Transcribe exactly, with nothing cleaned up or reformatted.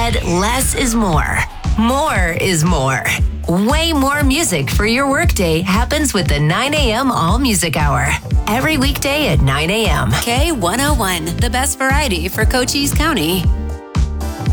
said less is more. More is more. Way more music for your workday happens with the nine a.m. All Music Hour. Every weekday at nine a.m. K one oh one, the best variety for Cochise County.